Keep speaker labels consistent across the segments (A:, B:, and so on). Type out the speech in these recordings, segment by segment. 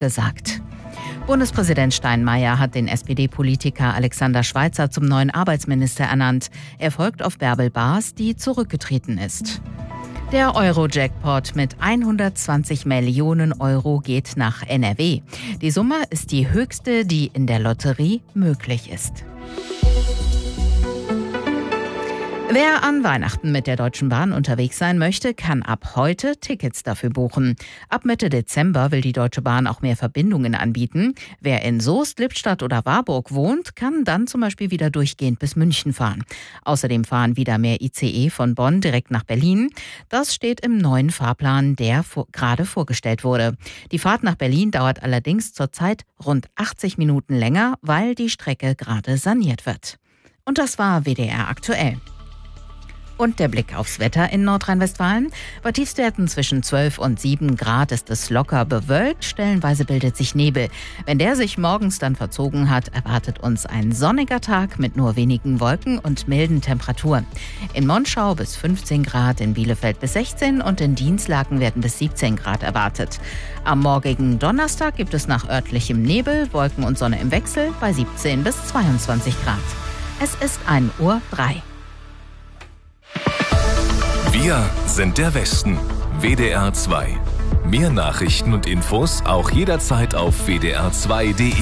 A: gesagt. Bundespräsident Steinmeier hat den SPD-Politiker Alexander Schweitzer zum neuen Arbeitsminister ernannt. Er folgt auf Bärbel Baas, die zurückgetreten ist. Der Euro-Jackpot mit 120 Millionen Euro geht nach NRW. Die Summe ist die höchste, die in der Lotterie möglich ist. Wer an Weihnachten mit der Deutschen Bahn unterwegs sein möchte, kann ab heute Tickets dafür buchen. Ab Mitte Dezember will die Deutsche Bahn auch mehr Verbindungen anbieten. Wer in Soest, Lippstadt oder Warburg wohnt, kann dann zum Beispiel wieder durchgehend bis München fahren. Außerdem fahren wieder mehr ICE von Bonn direkt nach Berlin. Das steht im neuen Fahrplan, der gerade vorgestellt wurde. Die Fahrt nach Berlin dauert allerdings zurzeit rund 80 Minuten länger, weil die Strecke gerade saniert wird. Und das war WDR aktuell. Und der Blick aufs Wetter in Nordrhein-Westfalen. Bei Tiefstwerten zwischen 12 und 7 Grad ist es locker bewölkt. Stellenweise bildet sich Nebel. Wenn der sich morgens dann verzogen hat, erwartet uns ein sonniger Tag mit nur wenigen Wolken und milden Temperaturen. In Monschau bis 15 Grad, in Bielefeld bis 16 und in Dinslaken werden bis 17 Grad erwartet. Am morgigen Donnerstag gibt es nach örtlichem Nebel, Wolken und Sonne im Wechsel bei 17 bis 22 Grad. Es ist 1:03 Uhr.
B: Wir sind der Westen. WDR 2. Mehr Nachrichten und Infos auch jederzeit auf wdr2.de.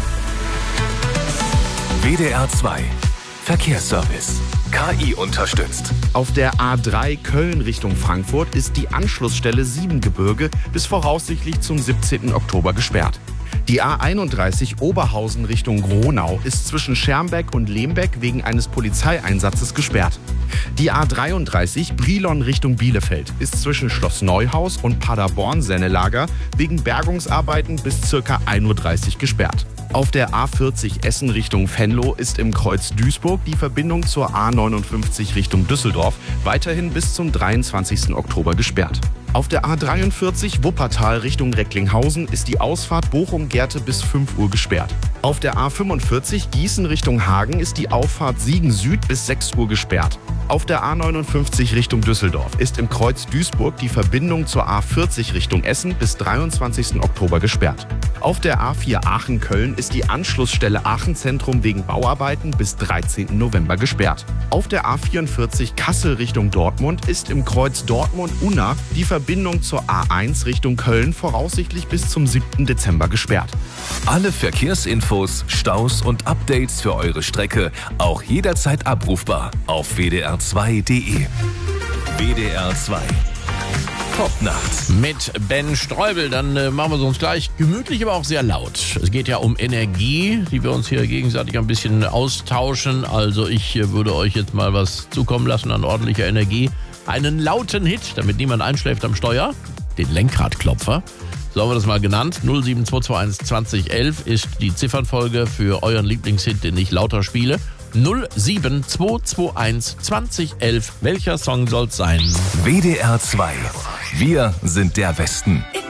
B: WDR 2. Verkehrsservice. KI unterstützt.
C: Auf der A3 Köln Richtung Frankfurt ist die Anschlussstelle Siebengebirge bis voraussichtlich zum 17. Oktober gesperrt. Die A31 Oberhausen Richtung Gronau ist zwischen Schermbeck und Lembeck wegen eines Polizeieinsatzes gesperrt. Die A33 Brilon Richtung Bielefeld ist zwischen Schloss Neuhaus und Paderborn-Sennelager wegen Bergungsarbeiten bis ca. 1:30 Uhr gesperrt. Auf der A40 Essen Richtung Venlo ist im Kreuz Duisburg die Verbindung zur A59 Richtung Düsseldorf weiterhin bis zum 23. Oktober gesperrt. Auf der A43 Wuppertal Richtung Recklinghausen ist die Ausfahrt Bochum-Gerte bis 5 Uhr gesperrt. Auf der A45 Gießen Richtung Hagen ist die Auffahrt Siegen Süd bis 6 Uhr gesperrt. Auf der A59 Richtung Düsseldorf ist im Kreuz Duisburg die Verbindung zur A40 Richtung Essen bis 23. Oktober gesperrt. Auf der A4 Aachen-Köln ist die Anschlussstelle Aachen-Zentrum wegen Bauarbeiten bis 13. November gesperrt. Auf der A44 Kassel Richtung Dortmund ist im Kreuz Dortmund-Unna die Verbindung zur A1 Richtung Köln voraussichtlich bis zum 7. Dezember gesperrt.
B: Alle Verkehrsinfos, Staus und Updates für eure Strecke auch jederzeit abrufbar auf wdr2.de. WDR 2. Top-Nacht.
D: Mit Ben Streubel, dann machen wir es uns gleich gemütlich, aber auch sehr laut. Es geht ja um Energie, die wir uns hier gegenseitig ein bisschen austauschen. Also ich würde euch jetzt mal was zukommen lassen an ordentlicher Energie. Einen lauten Hit, damit niemand einschläft am Steuer. Den Lenkradklopfer. So haben wir das mal genannt. 07221 2011 ist die Ziffernfolge für euren Lieblingshit, den ich lauter spiele. 07221 2011. Welcher Song soll's sein?
B: WDR 2. Wir sind der Westen.